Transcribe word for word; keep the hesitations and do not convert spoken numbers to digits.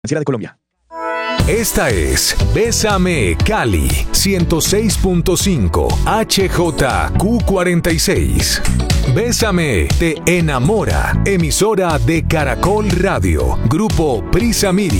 de Colombia. Esta es Bésame Cali ciento seis punto cinco H J Q cuarenta y seis. Bésame te enamora. Emisora de Caracol Radio. Grupo Prisa Miri.